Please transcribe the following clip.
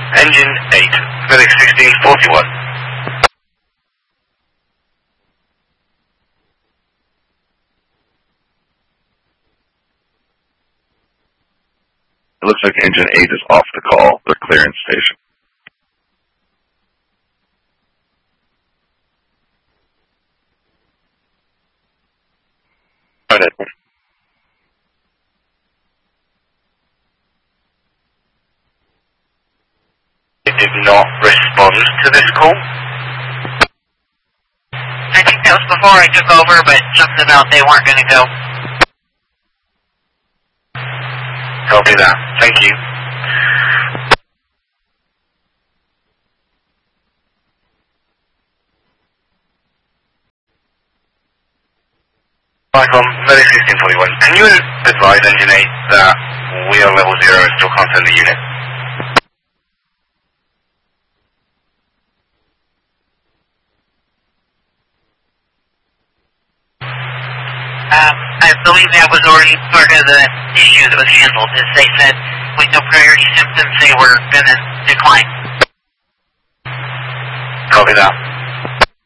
Engine 8, Medic 1641. It looks like Engine 8 is off the call. They're clearing station. They did not respond to this call. I think that was before I took over, but something about they weren't going to go. Copy that. Thank you. Michael, Medic 1641. Can you advise Engine 8 that we are level 0 and still can't send the unit? I believe that was already part of the issue that was handled, as they said with no priority symptoms, they were going to decline. Copy that.